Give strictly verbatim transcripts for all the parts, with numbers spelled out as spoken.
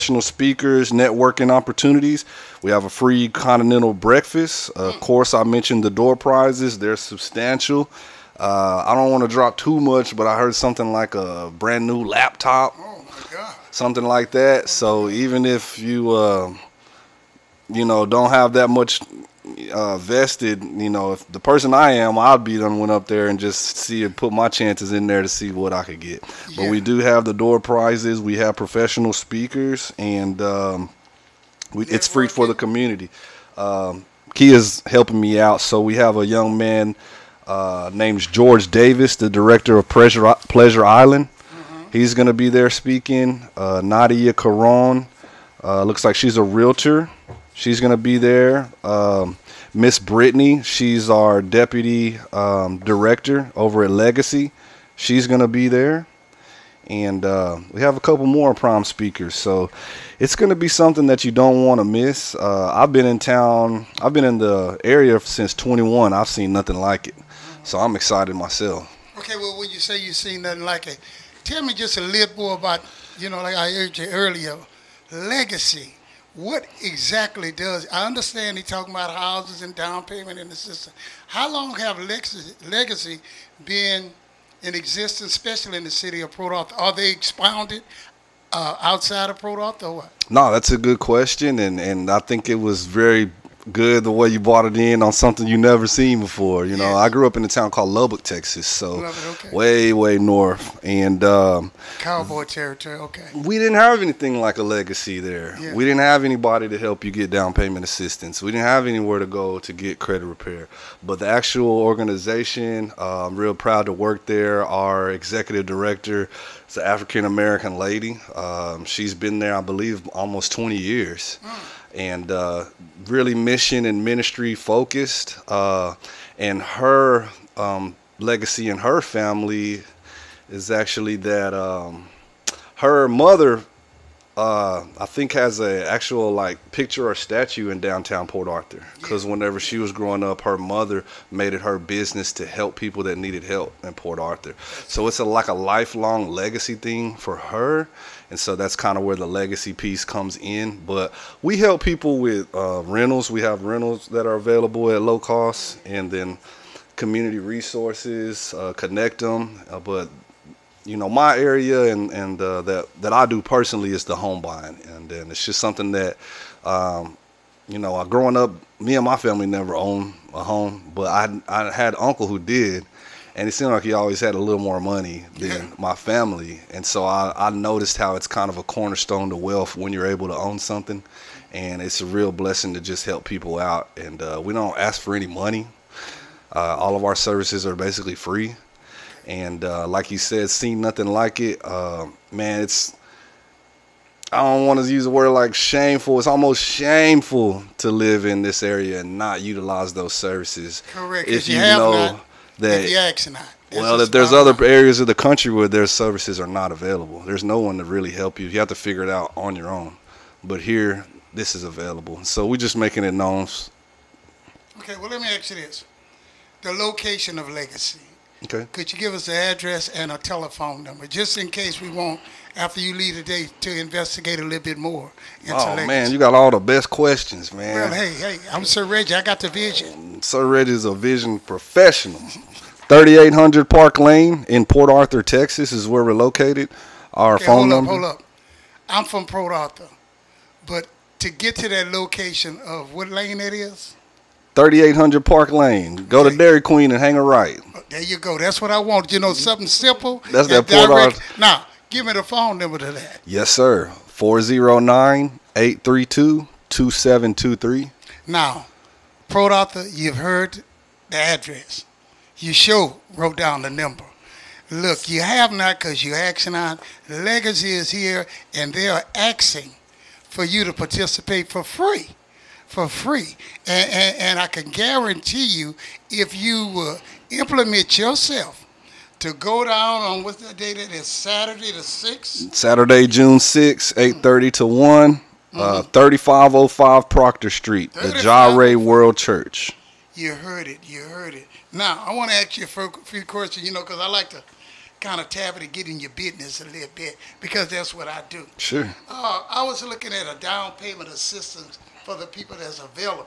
professional speakers, networking opportunities. We have a free continental breakfast. Uh, of course, I mentioned the door prizes. They're substantial. Uh, I don't want to drop too much, but I heard something like a brand new laptop, Oh my God. something like that. So even if you, uh, you know, don't have that much uh, vested, you know, if the person I am, I'd be done went up there and just see and put my chances in there to see what I could get. But Yeah. we do have the door prizes. We have professional speakers, and um, we, it's free for the Networking. community. Um, Kia's helping me out, so we have a young man uh, named George Davis, the director of Pleasure Pleasure Island. He's going to be there speaking. Uh, Nadia Caron, uh, looks like she's a realtor. She's going to be there. Um, Miss Brittany, she's our deputy um, director over at Legacy. She's going to be there. And uh, we have a couple more prime speakers. So it's going to be something that you don't want to miss. Uh, I've been in town, I've been in the area since twenty-one. I've seen nothing like it. So I'm excited myself. Okay, well, when you say you seen nothing like it, tell me just a little more about, you know, like I heard you earlier, legacy. What exactly does, I understand he talking about houses and down payment in the system. How long have legacy, legacy been in existence, especially in the city of Port Arthur? Are they expounded uh, outside of Port Arthur or what? No, that's a good question, and, and I think it was very good the way you brought it in on something you never seen before. You know, Yes. I grew up in a town called Lubbock, Texas, so Love it, okay. way, way north, and um, Cowboy territory, okay. we didn't have anything like a legacy there. Yeah. We didn't have anybody to help you get down payment assistance. We didn't have anywhere to go to get credit repair. But the actual organization, uh, I'm real proud to work there. Our executive director is an African American lady. Um, she's been there, I believe, almost twenty years. And uh, really mission and ministry focused. Uh, and her um, legacy in her family is actually that um, her mother, uh, I think, has a actual like picture or statue in downtown Port Arthur. Because whenever she was growing up, her mother made it her business to help people that needed help in Port Arthur. So it's a like a lifelong legacy thing for her. And so that's kind of where the legacy piece comes in. But we help people with uh, rentals. We have rentals that are available at low cost, and then community resources, uh, connect them. Uh, but you know, my area and and uh, that that I do personally is the home buying, and then it's just something that, um, you know, uh, growing up, me and my family never owned a home, but I I had an uncle who did. And it seemed like he always had a little more money than Yeah. my family. And so I, I noticed how it's kind of a cornerstone to wealth when you're able to own something. And it's a real blessing to just help people out. And uh, we don't ask for any money. Uh, all of our services are basically free. And uh, like you said, seen nothing like it. Uh, man, it's, I don't want to use the word like shameful. It's almost shameful to live in this area and not utilize those services. Correct. If you you have know not, that. if you ask not. That's Well, just if there's bottom other line. areas of the country where their services are not available, there's no one to really help you. You have to figure it out on your own. But here, this is available. So we're just making it known. Okay, well, let me ask you this. The location of Legacy. Okay. Could you give us the address and a telephone number, just in case we want, after you leave today, to investigate a little bit more into Oh, Legacy? man, you got all the best questions, man. Well, hey, hey, I'm Sir Reggie. I got the vision. Sir Reggie's a vision professional. thirty-eight hundred Park Lane in Port Arthur, Texas is where we're located. Our Okay, phone hold up, number. hold up. I'm from Port Arthur, but to get to that location of what lane that is, thirty-eight hundred Park Lane. Go to Okay. Dairy Queen and hang a right. oh, there you go. That's what I want. You know, something simple. That's and that Port direct. Arthur. Now, give me the phone number to that. Yes, sir. four oh nine, eight three two, two seven two three. Now, Port Arthur, you've heard the address. You sure wrote down the number. Look, you have not because you're asking on. Legacy is here, and they are asking for you to participate for free. For free. And, and, and I can guarantee you, if you uh, implement yourself to go down on what's the date? It is Saturday the sixth. Saturday, June sixth, eight thirty to one, uh, thirty-five oh five Proctor Street, the Jare World Church. You heard it. You heard it. Now, I want to ask you a few few questions, you know, because I like to kind of tap it and get in your business a little bit because that's what I do. Sure. Uh, I was looking at a down payment assistance for the people that's available.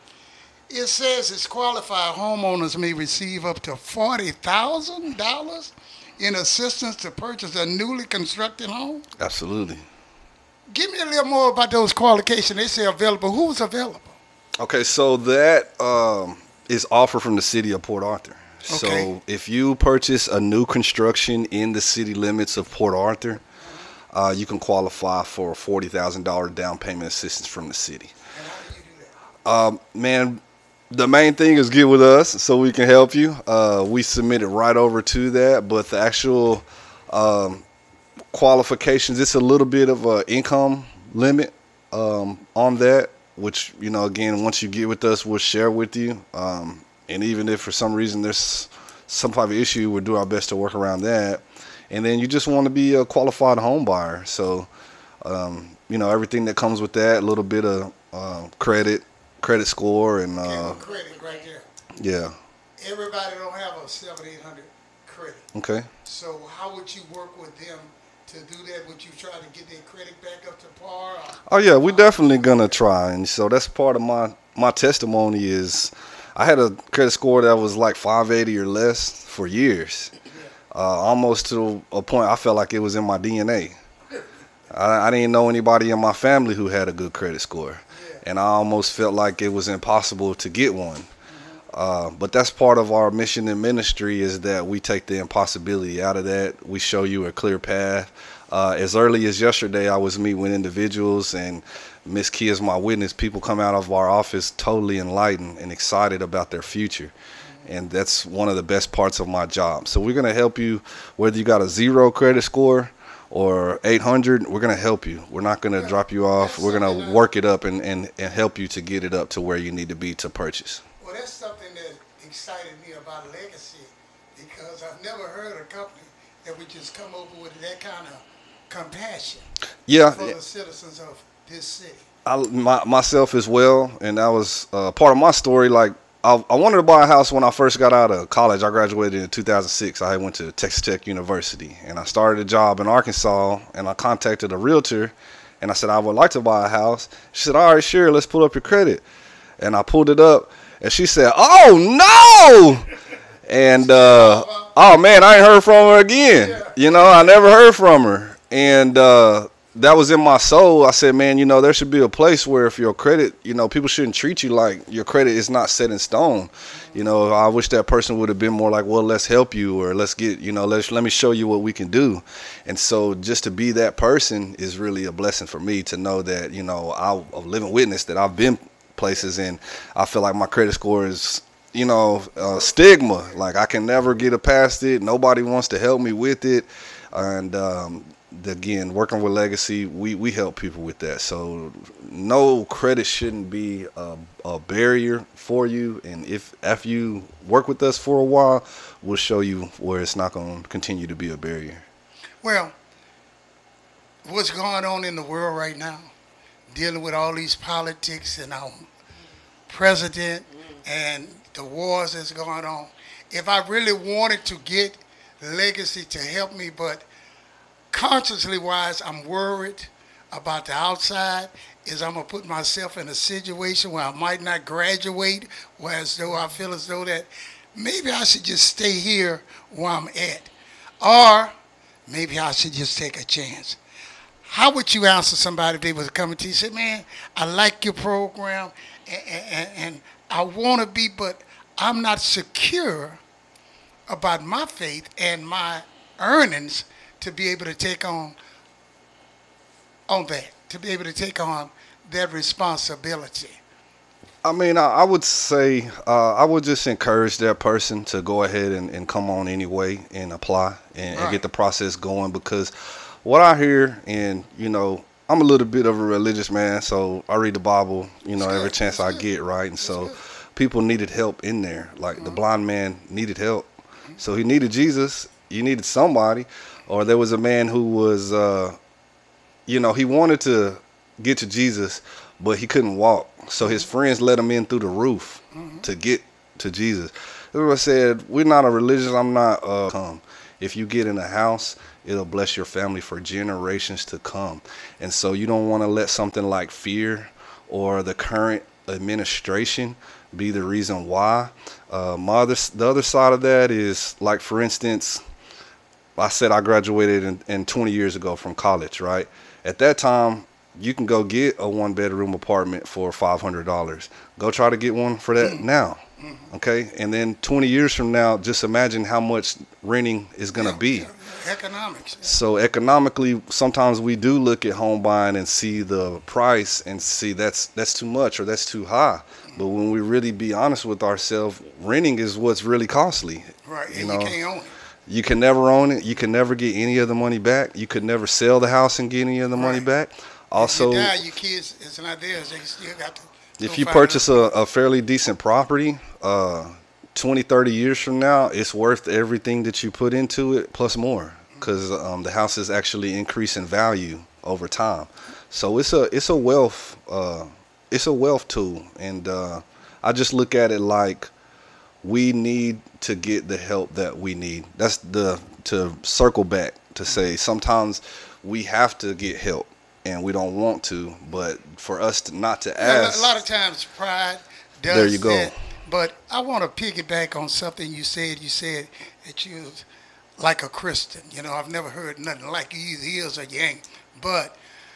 It says it's qualified homeowners may receive up to forty thousand dollars in assistance to purchase a newly constructed home. Absolutely. Give me a little more about those qualifications. They say available. Who's available? Okay, so that um, is offered from the city of Port Arthur. Okay. So if you purchase a new construction in the city limits of Port Arthur, uh, you can qualify for a forty thousand dollars down payment assistance from the city. And how do you do that? Um, man, the main thing is get with us so we can help you. Uh, we submit it right over to that, but the actual um, qualifications, it's a little bit of an income limit um, on that, which, you know, again, once you get with us, we'll share with you. Um, and even if for some reason there's some type of issue, we'll do our best to work around that. And then you just want to be a qualified home buyer. So, um, you know, everything that comes with that, a little bit of uh, credit, credit score, and Okay, uh, well, credit right there. yeah. Everybody don't have a seven, eight hundred credit. Okay. So how would you work with them to do that? Would you try to get their credit back up to par? Or, Oh yeah, we're definitely gonna try, and so that's part of my my testimony is I had a credit score that was like five eighty or less for years, uh, almost to a point I felt like it was in my D N A. I, I didn't know anybody in my family who had a good credit score, and I almost felt like it was impossible to get one. Uh, but that's part of our mission and ministry is that we take the impossibility out of that. We show you a clear path. Uh, as early as yesterday, I was meeting with individuals, and Miss Key is my witness. People come out of our office totally enlightened and excited about their future. And that's one of the best parts of my job. So we're going to help you whether you got a zero credit score or eight hundred. We're going to help you. We're not going to drop you off. We're going to work it up and, and, and help you to get it up to where you need to be to purchase. well, that's something that excited me about Legacy because I've never heard a company that would just come over with that kind of compassion Yeah. for the citizens of this city. I, my, myself as well, and that was uh, part of my story. Like, I, I wanted to buy a house when I first got out of college. I graduated in two thousand six. I went to Texas Tech University, and I started a job in Arkansas, and I contacted a realtor, and I said, I would like to buy a house. She said, all right, sure, let's pull up your credit. And I pulled it up, and she said, oh, no! And, uh, oh, man, I ain't heard from her again. You know, I never heard from her. And uh, that was in my soul. I said, man, you know, there should be a place where if your credit, you know, people shouldn't treat you like your credit is not set in stone. You know, I wish that person would have been more like, well, let's help you, or let's get, you know, let's let me show you what we can do. And so just to be that person is really a blessing for me to know that, you know, I'm a living witness that I've been places and I feel like my credit score is, you know, uh, stigma. Like I can never get it past it. Nobody wants to help me with it. And, um, again, working with Legacy, we, we help people with that. So no credit shouldn't be a, a barrier for you. And if if you work with us for a while, we'll show you where it's not going to continue to be a barrier. Well, what's going on in the world right now, dealing with all these politics and our president and the wars that's going on, if I really wanted to get Legacy to help me, but consciously wise, I'm worried about the outside, is I'm going to put myself in a situation where I might not graduate, whereas though I feel as though that maybe I should just stay here where I'm at. Or maybe I should just take a chance. How would you answer somebody if they was coming to you and say, man, I like your program and, and, and I want to be, but I'm not secure about my faith and my earnings to be able to take on on that, to be able to take on that responsibility? I mean, I, I would say uh, I would just encourage that person to go ahead and, and come on anyway and apply and, Right. and get the process going, because what I hear, and, you know, I'm a little bit of a religious man, so I read the Bible, you know, That's every good. chance That's I good. get, right? And so good. people needed help in there. Like the Uh-huh. blind man needed help. So he needed Jesus. You needed somebody. Or there was a man who was, uh, you know, he wanted to get to Jesus, but he couldn't walk. So his friends let him in through the roof to get to Jesus. Everyone said, we're not a religion. I'm not uh, come. If you get in a house, it'll bless your family for generations to come. And so you don't want to let something like fear or the current administration be the reason why. Uh, my other, the other side of that is, like, for instance, I said I graduated in, in twenty years ago from college, right? At that time, you can go get a one bedroom apartment for five hundred dollars. Go try to get one for that now. Okay. And then twenty years from now, just imagine how much renting is going to Yeah, be. yeah, economics. Yeah. So economically, sometimes we do look at home buying and see the price and see that's that's too much or that's too high. But when we really be honest with ourselves, renting is what's really costly. Right. You And know, you can't own it. you can never own it. You can never get any of the money back. You could never sell the house and get any of the money Right. back. Also, if you die, your kids, it's not theirs. They still got to. if go you find purchase a, another- a fairly decent property, uh, twenty, thirty years from now, it's worth everything that you put into it plus more, because um, the house is actually increasing value over time. So it's a it's a wealth uh, it's a wealth tool, and uh, I just look at it like we need to get the help that we need. That's the to circle back to say sometimes we have to get help and we don't want to, but for us to not to Yeah, ask. a lot of times pride does There you go. that. But I want to piggyback on something you said. You said that you was like a Christian. You know, I've never heard nothing like you either is or you ain't. But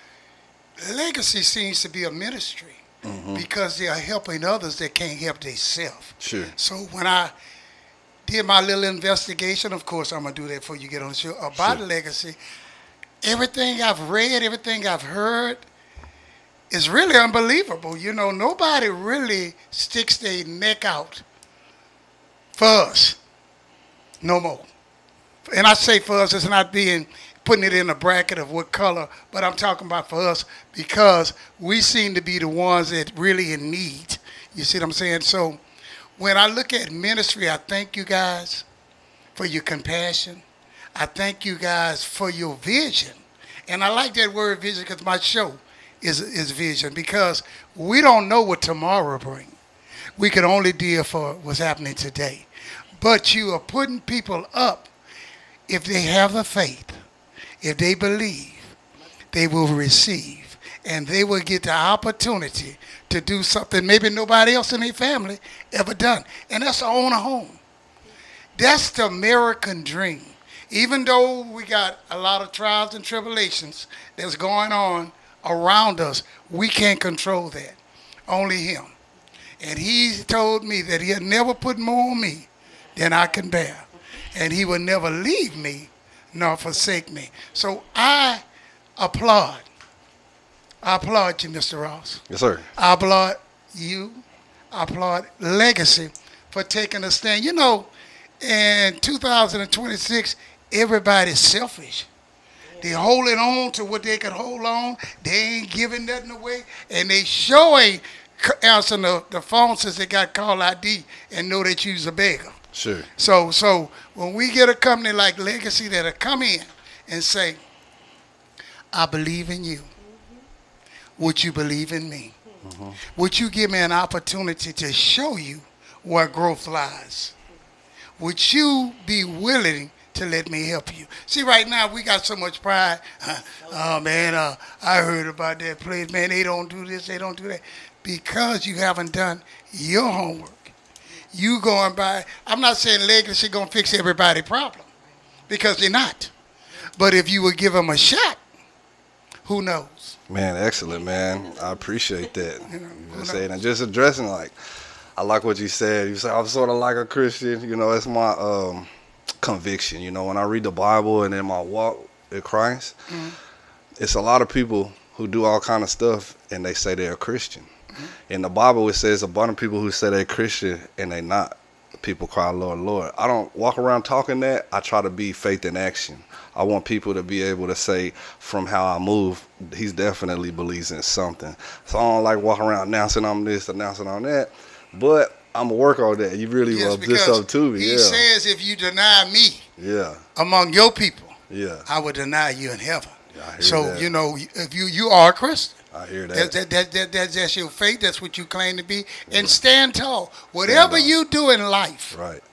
legacy seems to be a ministry because they are helping others that can't help themselves. Sure. So when I did my little investigation, of course I'm gonna do that before you get on the show, about Sure. legacy, everything I've read, everything I've heard is really unbelievable. You know, nobody really sticks their neck out for us no more. And I say for us, it's not being putting it in a bracket of what color, but I'm talking about for us because we seem to be the ones that really in need. You see what I'm saying? So when I look at ministry, I thank you guys for your compassion. I thank you guys for your vision. And I like that word vision because my show is, is vision, because we don't know what tomorrow brings. We can only deal for what's happening today. But you are putting people up. If they have the faith, if they believe, they will receive, and they will get the opportunity to do something maybe nobody else in their family ever done, and that's to own a home. That's the American dream. Even though we got a lot of trials and tribulations that's going on around us, we can't control that. Only him. And he told me that he'll never put more on me than I can bear. And he will never leave me nor forsake me. So I applaud. I applaud you, Mister Ross. Yes, sir. I applaud you. I applaud Legacy for taking a stand. You know, in two thousand twenty-six, everybody's selfish. They holding on to what they can hold on. They ain't giving nothing away. And they sure ain't c- answering the, the phone since they got call I D and know that you's a beggar. Sure. So so when we get a company like Legacy that'll come in and say, I believe in you. Would you believe in me? Mm-hmm. Would you give me an opportunity to show you where growth lies? Would you be willing to let me help you? See, right now we got so much pride. Uh, oh man, uh, I heard about that place. Man, they don't do this, they don't do that. Because you haven't done your homework. You going by, I'm not saying Legacy gonna fix everybody's problem, because they're not. But if you would give them a shot, who knows? Man, excellent, man. I appreciate that. You know, You who just saying knows? and just addressing, like, I like what you said. You said I'm sort of like a Christian. You know, it's my um, conviction. You know, when I read the Bible and in my walk with Christ, Mhm. it's a lot of people who do all kind of stuff and they say they're a Christian. In the Bible, it says a bunch of people who say they're Christian and they not. People cry, Lord, Lord. I don't walk around talking that. I try to be faith in action. I want people to be able to say, from how I move, he's definitely believes in something. So I don't like walking around announcing I'm this, announcing I'm that. But I'm going to work on that. You really Yes, love this because up to me. he Yeah. says if you deny me Yeah. among your people, Yeah. I will deny you in heaven. I hear So, that. you know, if you, you are a Christian. I hear That, that. that, that, that, that, that's your faith. That's what you claim to be. And stand tall. Whatever tall. you do in life, Right.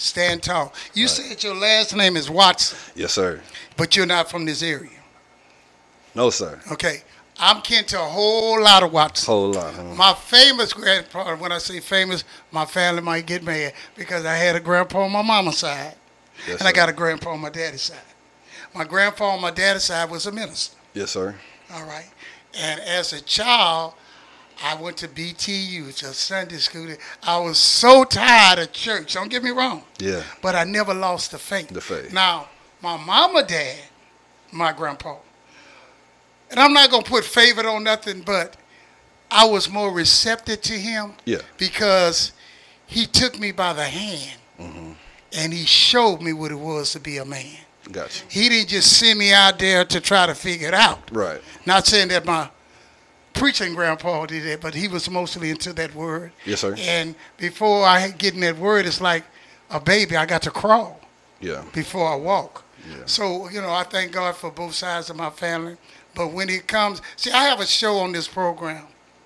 stand tall. You Right. said your last name is Watson, Yes, sir. but you're not from this area. No, sir. Okay. I'm kin to a whole lot of Watson. Whole lot. Huh? My famous grandpa, when I say famous, my family might get mad because I had a grandpa on my mama's side, Yes, and I sir. got a grandpa on my daddy's side. My grandpa on my daddy's side was a minister. Yes, sir. All right. And as a child, I went to B T U, to Sunday school. I was so tired of church. Don't get me wrong. Yeah. But I never lost the faith. The faith. Now, my mama, dad, my grandpa, and I'm not going to put favor on nothing, but I was more receptive to him Yeah. because he took me by the hand Mm-hmm. and he showed me what it was to be a man. Gotcha. He didn't just send me out there to try to figure it out. Right. Not saying that my preaching grandpa did it, but he was mostly into that word. Yes, sir. And before I get in that word, it's like a baby. I got to crawl Yeah. before I walk. Yeah. So, you know, I thank God for both sides of my family. But when it comes, see, I have a show on this program.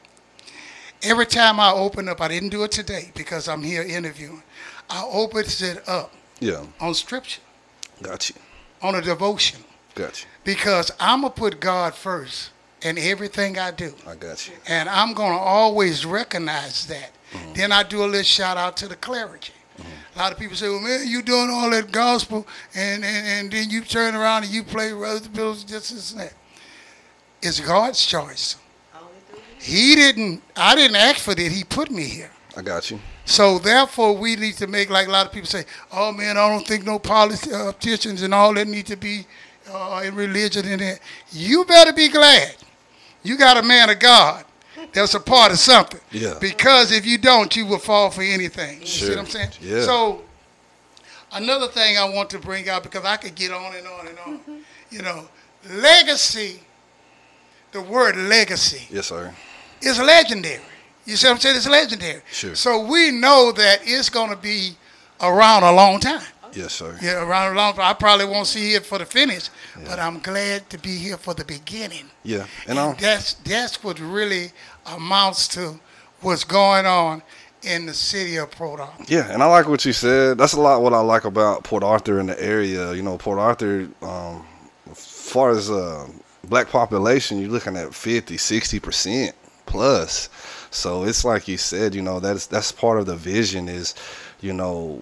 Every time I open up, I didn't do it today because I'm here interviewing. I opened it up Yeah. on scripture, Got you. on a devotion, Got you. because I'm going to put God first in everything I do. I got you. And I'm going to always recognize that. Mm-hmm. Then I do a little shout out to the clergy. A lot of people say, well, man, you doing all that gospel, and, and, and then you turn around and you play Rose Bills, this, this, and that. It's God's choice. He didn't, I didn't ask for that. He put me here. I got you. So therefore, we need to make, like a lot of people say, oh, man, I don't think no politicians and all that need to be uh, in religion and that. You better be glad you got a man of God that's a part of something. Yeah. Because if you don't, you will fall for anything. You see Sure. what I'm saying? Yeah. So another thing I want to bring out, because I could get on and on and on, you know, legacy, the word legacy Yes, sir. is legendary. You see what I'm saying? It's legendary. Sure. So we know that it's going to be around a long time. Yes, sir. Yeah, around a long time. I probably won't see it for the finish, but I'm glad to be here for the beginning. Yeah. And And I'll, that's that's what really amounts to what's going on in the city of Port Arthur. yeah, and I like what you said. That's a lot what I like about Port Arthur and the area. You know, Port Arthur, um, as far as uh, black population, you're looking at fifty, sixty percent plus. So it's like you said, you know, that's that's part of the vision is, you know,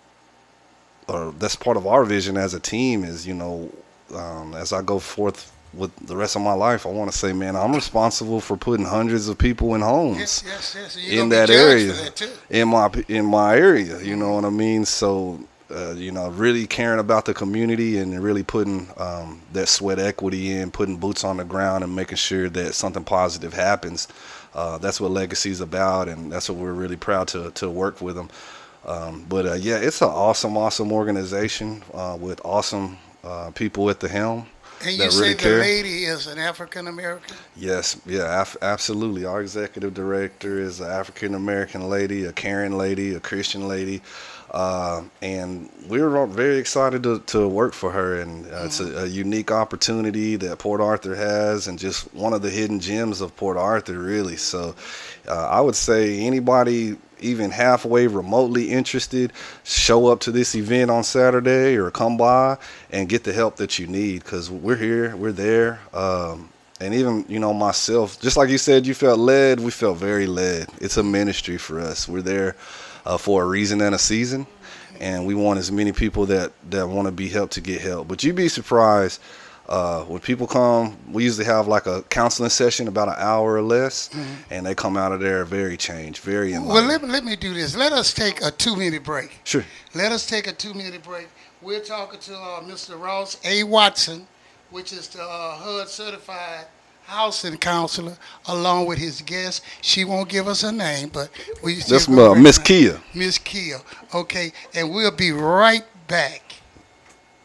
or that's part of our vision as a team is, you know, um, as I go forth with the rest of my life, I want to say, man, I'm responsible for putting hundreds of people in homes Yes, yes, yes. And you're in gonna that be judged area, for that too. in my in my area. You know what I mean? So, uh, you know, really caring about the community and really putting um, that sweat equity in, putting boots on the ground, and making sure that something positive happens. Uh, that's what Legacy's about, and that's what we're really proud to to work with them. Um, but uh, yeah, it's an awesome, awesome organization uh, with awesome uh, people at the helm. And you that say really the care. lady is an African American? Yes, yeah, af- absolutely. Our executive director is an African American lady, a caring lady, a Christian lady, uh, and we're all very excited to, to work for her. And uh, it's a, a unique opportunity that Port Arthur has, and just one of the hidden gems of Port Arthur, really. So, uh, I would say anybody even halfway remotely interested, show up to this event on Saturday or come by and get the help that you need, because we're here, we're there. Um, and even, you know, myself, just like you said, you felt led, we felt very led. It's a ministry for us. We're there uh, for a reason and a season, and we want as many people that, that want to be helped to get help. But you'd be surprised. Uh, when people come, we usually have like a counseling session about an hour or less, mm-hmm. and they come out of there very changed, very enlightened. Well, let, let me do this. Let us take a two-minute break. Sure. Let us take a two-minute break. We're talking to uh, Mister Ross A. Watson, which is the uh, H U D-certified housing counselor, along with his guest. She won't give us her name, but we That's uh, Miss Kia. Miss Kia. Okay, and we'll be right back.